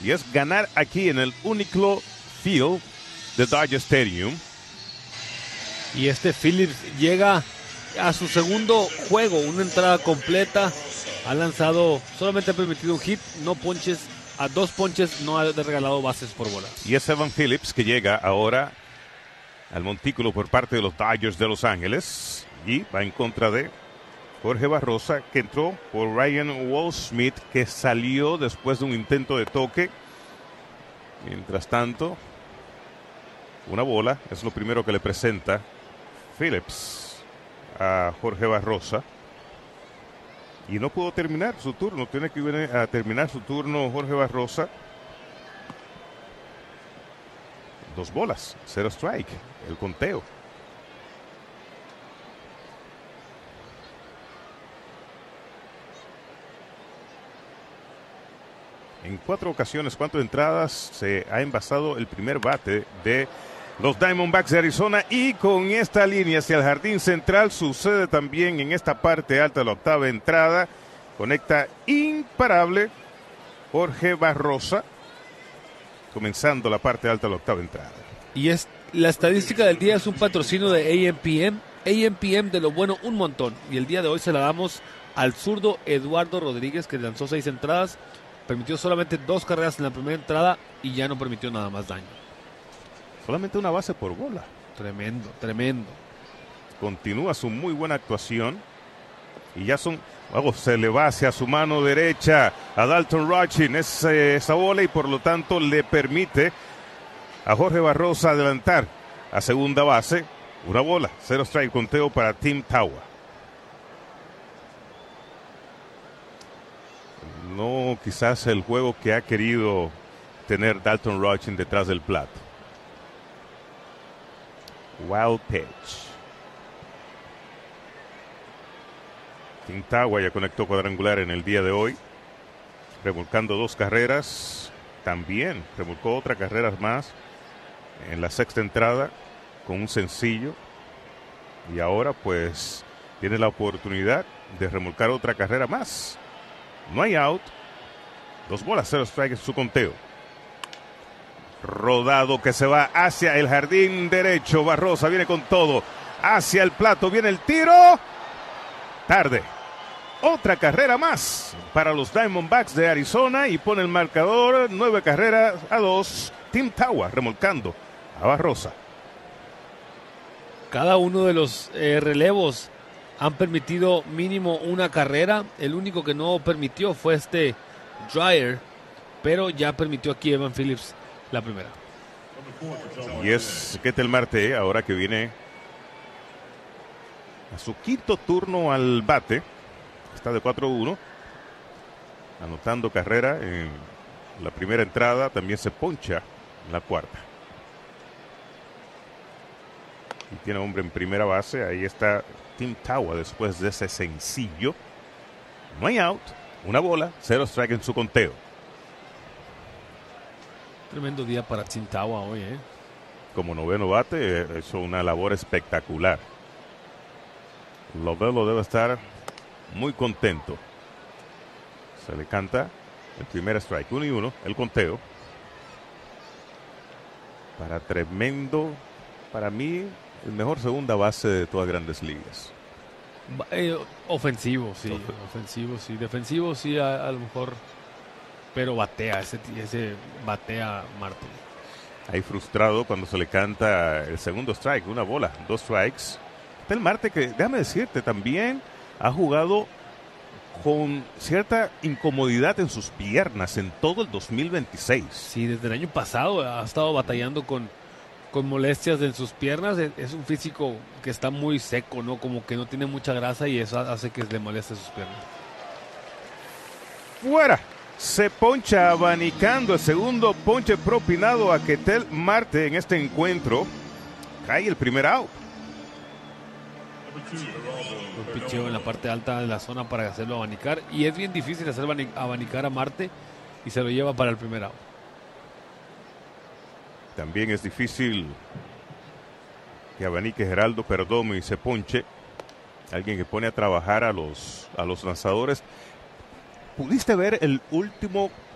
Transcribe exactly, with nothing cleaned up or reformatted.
y es ganar aquí en el Uniqlo Field de Dodger Stadium. Y este Phillips llega a su segundo juego, una entrada completa. Ha lanzado, solamente ha permitido un hit, no ponches, a dos ponches no ha regalado bases por bola. Y es Evan Phillips que llega ahora al montículo por parte de los Dodgers de Los Ángeles y va en contra de Jorge Barrosa, que entró por Ryan Walsmith, que salió después de un intento de toque. Mientras tanto, una bola es lo primero que le presenta Phillips a Jorge Barrosa. Y no pudo terminar su turno. Tiene que ir a terminar su turno Jorge Barrosa. Dos bolas, cero strike, el conteo. En cuatro ocasiones, cuatro entradas, se ha envasado el primer bate de los Diamondbacks de Arizona, y con esta línea hacia el jardín central sucede también en esta parte alta de la octava entrada. Conecta imparable Jorge Barrosa, comenzando la parte alta de la octava entrada. Y es la estadística del día, es un patrocinio de A M P M. A M P M de lo bueno un montón. Y el día de hoy se la damos al zurdo Eduardo Rodríguez, que lanzó seis entradas, permitió solamente dos carreras en la primera entrada y ya no permitió nada más daño. Solamente una base por bola. Tremendo, tremendo. Continúa su muy buena actuación. Y ya son... Oh, se le va hacia su mano derecha a Dalton Rochin esa, esa bola, y por lo tanto le permite a Jorge Barrosa adelantar a segunda base. Una bola, cero strike, conteo para Tim Tawa. No quizás el juego que ha querido tener Dalton Rochin detrás del plato. Wild pitch. Tim Tawa ya conectó cuadrangular en el día de hoy, remolcando dos carreras. También remolcó otra carrera más en la sexta entrada con un sencillo, y ahora pues tiene la oportunidad de remolcar otra carrera más. No hay out, dos bolas, cero strike en su conteo. Rodado que se va hacia el jardín derecho. Barrosa viene con todo hacia el plato, viene el tiro. Tarde. Otra carrera más para los Diamondbacks de Arizona, y pone el marcador nueve carreras a dos. Tim Tawa remolcando a Barrosa. Cada uno de los eh, relevos han permitido mínimo una carrera. El único que no permitió fue este Dreyer, pero ya permitió aquí Evan Phillips la primera. Y es Ketel Marte, ahora que viene a su quinto turno al bate. Está de cuatro uno, anotando carrera en la primera entrada. También se poncha en la cuarta. Y tiene hombre en primera base. Ahí está Tim Tawa después de ese sencillo. No hay out, una bola, cero strike en su conteo. Tremendo día para Tim Tawa hoy, ¿eh? Como noveno bate, hizo una labor espectacular. Lovelo debe estar muy contento. Se le canta el primer strike, uno y uno, el conteo. Para tremendo, para mí, el mejor segunda base de todas Grandes Ligas. Eh, ofensivo, sí, ofensivo, sí, defensivo, sí, a, a lo mejor, pero batea, ese, ese batea Marte. Ahí frustrado cuando se le canta el segundo strike, una bola, dos strikes. El Marte, que déjame decirte, también ha jugado con cierta incomodidad en sus piernas en todo el dos mil veintiséis. Sí, desde el año pasado ha estado batallando con, con molestias en sus piernas. Es un físico que está muy seco, ¿no? Como que no tiene mucha grasa, y eso hace que le moleste sus piernas. Fuera. Se poncha abanicando el segundo ponche propinado a Ketel Marte en este encuentro. Cae el primer out. Un picheo en la parte alta de la zona para hacerlo abanicar, y es bien difícil hacer abanicar a Marte, y se lo lleva para el primer out. También es difícil que abanique Geraldo Perdomo y se ponche. Alguien que pone a trabajar a los, a los lanzadores. ¿Pudiste ver el último